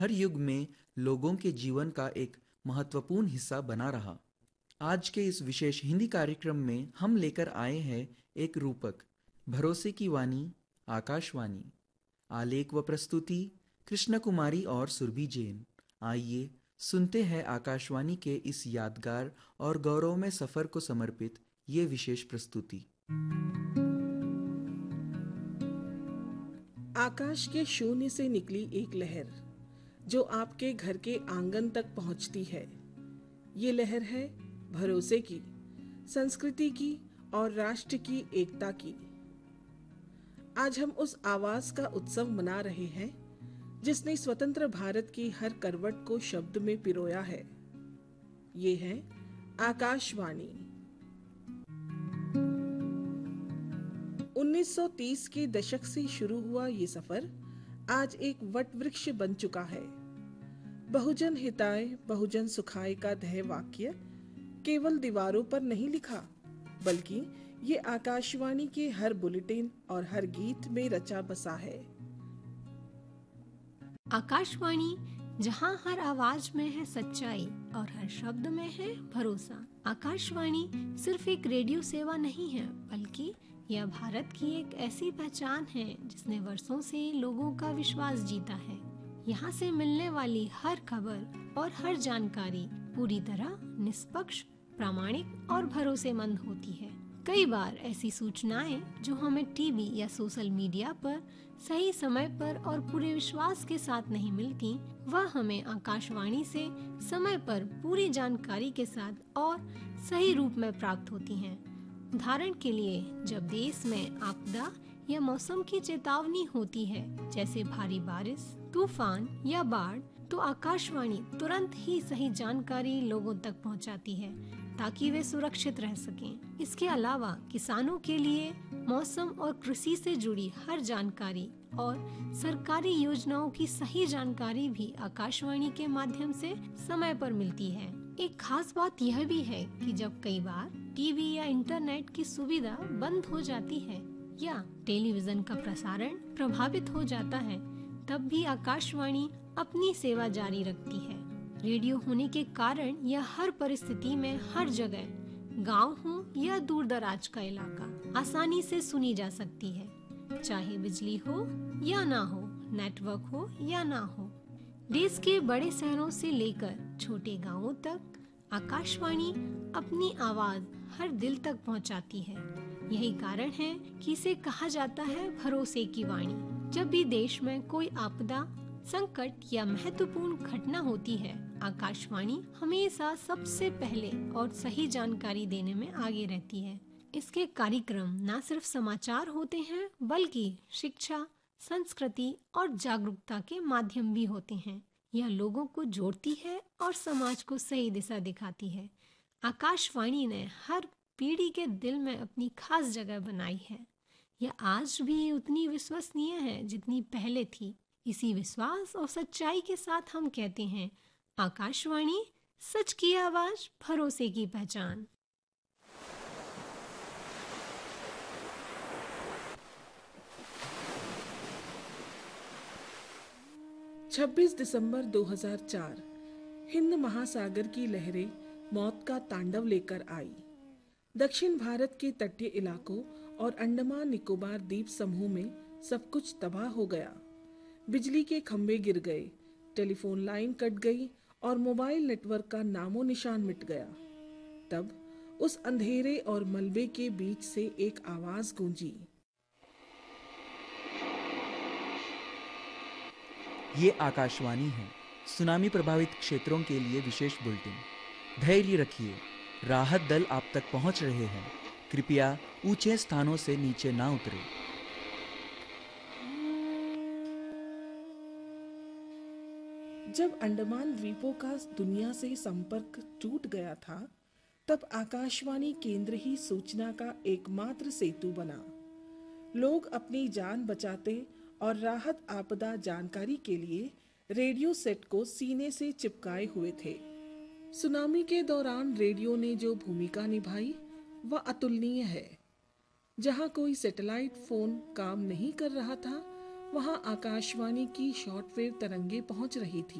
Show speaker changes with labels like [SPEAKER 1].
[SPEAKER 1] हर युग में लोगों के जीवन का एक महत्वपूर्ण हिस्सा बना रहा। आज के इस विशेष हिंदी कार्यक्रम में हम लेकर आए हैं एक रूपक, भरोसे की वाणी, आकाशवाणी। आलेख व प्रस्तुति कृष्ण कुमारी और सुरभि जैन। आइए सुनते हैं आकाशवाणी के इस यादगार और गौरवमय सफर को समर्पित ये विशेष प्रस्तुति।
[SPEAKER 2] आकाश के शून्य से निकली एक लहर जो आपके घर के आंगन तक पहुंचती है। ये लहर है भरोसे की, संस्कृति की और राष्ट्र की एकता की। आज हम उस आवाज का उत्सव मना रहे हैं जिसने स्वतंत्र भारत की हर करवट को शब्द में पिरोया है। ये है आकाशवाणी। 1930 के दशक से शुरू हुआ ये सफर आज एक वट वृक्ष बन चुका है। बहुजन हिताय बहुजन सुखाय का ध्येय वाक्य केवल दीवारों पर नहीं लिखा, बल्कि ये आकाशवाणी के हर बुलेटिन और हर गीत में रचा बसा है।
[SPEAKER 3] आकाशवाणी, जहाँ हर आवाज में है सच्चाई और हर शब्द में है भरोसा। आकाशवाणी सिर्फ एक रेडियो सेवा नहीं है, बल्कि यह भारत की एक ऐसी पहचान है जिसने वर्षों से लोगों का विश्वास जीता है। यहाँ से मिलने वाली हर खबर और हर जानकारी पूरी तरह निष्पक्ष, प्रामाणिक और भरोसेमंद होती है। कई बार ऐसी सूचनाएं जो हमें टीवी या सोशल मीडिया पर सही समय पर और पूरे विश्वास के साथ नहीं मिलती, वह हमें आकाशवाणी से समय पर पूरी जानकारी के साथ और सही रूप में प्राप्त होती हैं। उदाहरण के लिए, जब देश में आपदा या मौसम की चेतावनी होती है, जैसे भारी बारिश, तूफान या बाढ़, तो आकाशवाणी तुरंत ही सही जानकारी लोगों तक पहुंचाती है ताकि वे सुरक्षित रह सकें। इसके अलावा किसानों के लिए मौसम और कृषि से जुड़ी हर जानकारी और सरकारी योजनाओं की सही जानकारी भी आकाशवाणी के माध्यम से समय पर मिलती है। एक खास बात यह भी है कि जब कई बार टीवी या इंटरनेट की सुविधा बंद हो जाती है या टेलीविजन का प्रसारण प्रभावित हो जाता है, तब भी आकाशवाणी अपनी सेवा जारी रखती है। रेडियो होने के कारण यह हर परिस्थिति में हर जगह, गांव हो या दूर दराज का इलाका, आसानी से सुनी जा सकती है। चाहे बिजली हो या ना हो, नेटवर्क हो या ना हो, देश के बड़े शहरों से लेकर छोटे गांवों तक आकाशवाणी अपनी आवाज हर दिल तक पहुंचाती है। यही कारण है कि इसे कहा जाता है भरोसे की वाणी। जब भी देश में कोई आपदा, संकट या महत्वपूर्ण घटना होती है, आकाशवाणी हमेशा सबसे पहले और सही जानकारी देने में आगे रहती है। इसके कार्यक्रम न सिर्फ समाचार होते हैं, बल्कि शिक्षा, संस्कृति और जागरूकता के माध्यम भी होते हैं। यह लोगों को जोड़ती है और समाज को सही दिशा दिखाती है। आकाशवाणी ने हर पीढ़ी के दिल में अपनी खास जगह बनाई है। यह आज भी उतनी विश्वसनीय है जितनी पहले थी। इसी विश्वास और सच्चाई के साथ हम कहते हैं, आकाशवाणी, सच की आवाज, भरोसे की पहचान।
[SPEAKER 2] 26 दिसंबर 2004 हिंद महासागर की लहरें मौत का तांडव लेकर आई। दक्षिण भारत के तटीय इलाकों और अंडमान निकोबार द्वीप समूह में सब कुछ तबाह हो गया। बिजली के खंभे गिर गए, टेलीफोन लाइन कट गई और मोबाइल नेटवर्क का नामो निशान मिट गया। तब उस अंधेरे और मलबे के बीच से एक आवाज गूंजी।
[SPEAKER 1] ये आकाशवाणी है। सुनामी प्रभावित क्षेत्रों के लिए विशेष बुलेटिन। धैर्य रखिए, राहत दल आप तक पहुंच रहे हैं। कृपया ऊंचे स्थानों से नीचे ना उतरें।
[SPEAKER 2] जब अंडमान द्वीपों का दुनिया से संपर्क टूट गया था, तब आकाशवाणी केंद्र ही सूचना का एकमात्र सेतु बना। लोग अपनी जान बचाते और राहत आपदा जानकारी के लिए रेडियो सेट को सीने से चिपकाए हुए थे। सुनामी के दौरान रेडियो ने जो भूमिका निभाई वह अतुलनीय है। जहां कोई सैटेलाइट फोन काम नहीं कर रहा था, वहां आकाशवाणी की शॉर्टवेव तरंगे पहुंच रही थी।